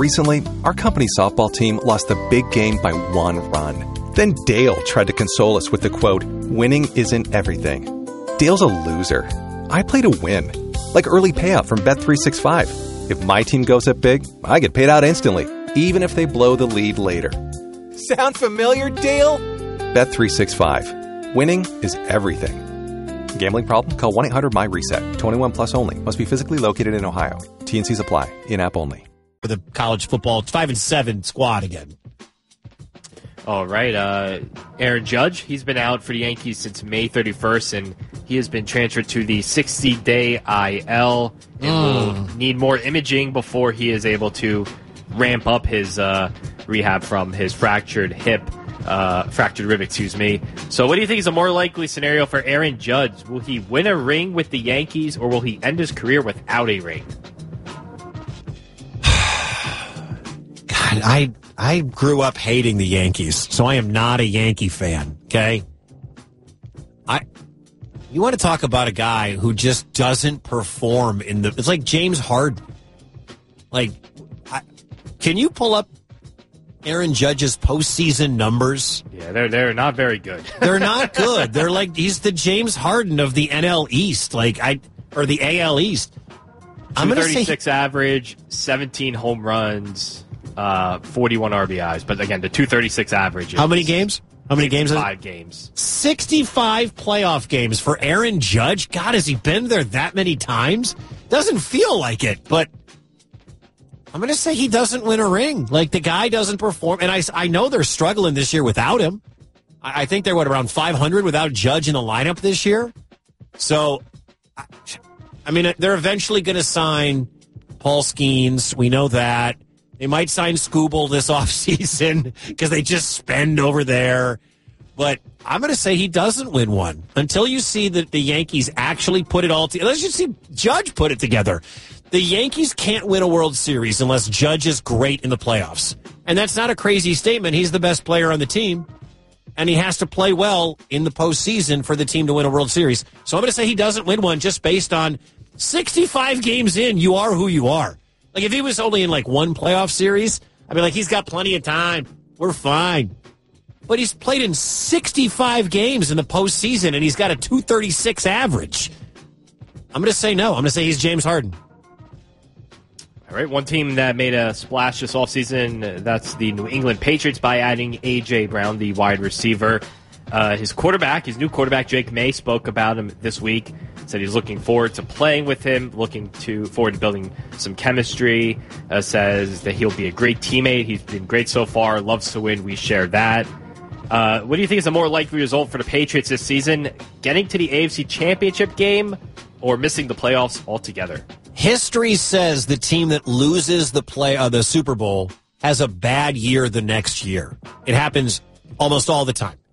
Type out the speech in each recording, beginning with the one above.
Recently, our company softball team lost the big game by 1 run. Then Dale tried to console us with the quote, "Winning isn't everything." Dale's a loser. I play to win. Like early payout from Bet365. If my team goes up big, I get paid out instantly, even if they blow the lead later. Sound familiar, Dale? Bet365. Winning is everything. Gambling problem? Call 1-800-MY-RESET. 21 plus only. Must be physically located in Ohio. T&Cs apply. In-app only. For the college football 5-7 squad again. All right. Aaron Judge, he's been out for the Yankees since May 31st, and he has been transferred to the 60-day IL and will need more imaging before he is able to ramp up his rehab from his fractured rib, excuse me. So what do you think is a more likely scenario for Aaron Judge? Will he win a ring with the Yankees, or will he end his career without a ring? God, I grew up hating the Yankees, so I am not a Yankee fan, okay? You want to talk about a guy who just doesn't perform it's like James Harden. Can you pull up Aaron Judge's postseason numbers? Yeah, they're not very good. They're not good. They're like, he's the James Harden of the NL East, or the AL East. I'm going to say 236 average, 17 home runs, 41 RBIs. But again, the 236 average. How many games? How many games? 5 games. 65 playoff games for Aaron Judge. God, has he been there that many times? Doesn't feel like it, but I'm going to say he doesn't win a ring. Like, the guy doesn't perform. And I know they're struggling this year without him. I think they're, around 500 without Judge in the lineup this year. So, I mean, they're eventually going to sign Paul Skeens. We know that. They might sign Skubal this offseason because they just spend over there. But I'm going to say he doesn't win one until you see that the Yankees actually put it all together. Let's just see Judge put it together. The Yankees can't win a World Series unless Judge is great in the playoffs. And that's not a crazy statement. He's the best player on the team, and he has to play well in the postseason for the team to win a World Series. So I'm going to say he doesn't win one just based on 65 games in, you are who you are. Like, if he was only in, one playoff series, I'd be like, he's got plenty of time. We're fine. But he's played in 65 games in the postseason, and he's got a 236 average. I'm going to say no. I'm going to say he's James Harden. All right, one team that made a splash this offseason, that's the New England Patriots by adding A.J. Brown, the wide receiver. His new quarterback, Drake May, spoke about him this week. Said he's looking forward to playing with him, forward to building some chemistry. Says that he'll be a great teammate. He's been great so far, loves to win. We share that. What do you think is a more likely result for the Patriots this season? Getting to the AFC Championship game or missing the playoffs altogether? History says the team that loses the Super Bowl has a bad year the next year. It happens almost all the time.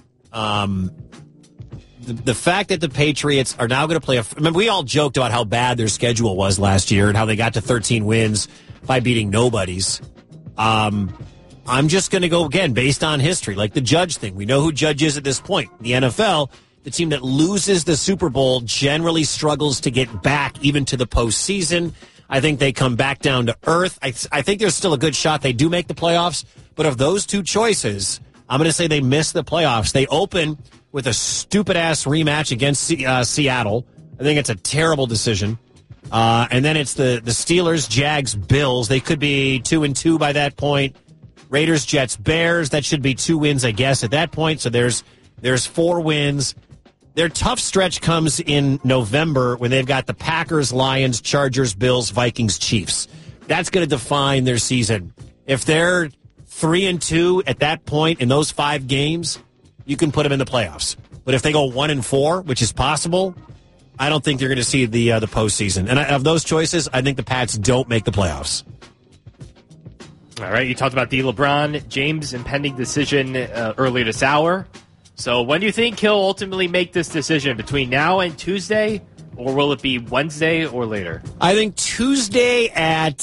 The fact that the Patriots are now going to play remember, we all joked about how bad their schedule was last year and how they got to 13 wins by beating nobodies. I'm just going to go, again, based on history, like the Judge thing. We know who Judge is at this point. The NFL, the team that loses the Super Bowl generally struggles to get back even to the postseason. I think they come back down to earth. I think there's still a good shot they do make the playoffs. But of those two choices, I'm going to say they miss the playoffs. They open with a stupid-ass rematch against Seattle. I think it's a terrible decision. And then it's the Steelers, Jags, Bills. They could be 2-2 by that point. Raiders, Jets, Bears. That should be 2 wins, I guess, at that point. So there's 4 wins. Their tough stretch comes in November when they've got the Packers, Lions, Chargers, Bills, Vikings, Chiefs. That's going to define their season. If they're 3-2 at that point in those 5 games, you can put them in the playoffs. But if they go 1-4, which is possible, I don't think you're going to see the postseason. And of those choices, I think the Pats don't make the playoffs. All right, you talked about the LeBron James impending decision earlier this hour. So when do you think he'll ultimately make this decision? Between now and Tuesday, or will it be Wednesday or later? I think Tuesday at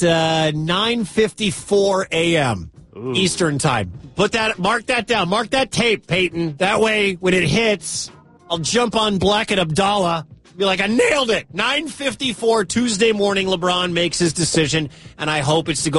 9:54 a.m. Eastern time. Mark that down. Mark that tape, Peyton. That way, when it hits, I'll jump on Black and Abdallah. Be like, I nailed it. 9:54 Tuesday morning, LeBron makes his decision, and I hope it's to go